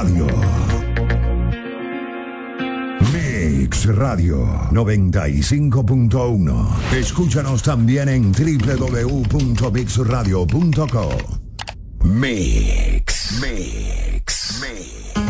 Radio. Mix Radio 95.1. Escúchanos también en www.mixradio.co. Mix.